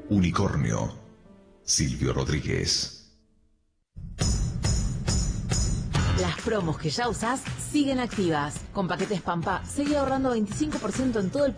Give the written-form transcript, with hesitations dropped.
Unicornio. Silvio Rodríguez. Las promos que ya usás siguen activas. Con paquetes Pampa, seguí ahorrando 25% en todo el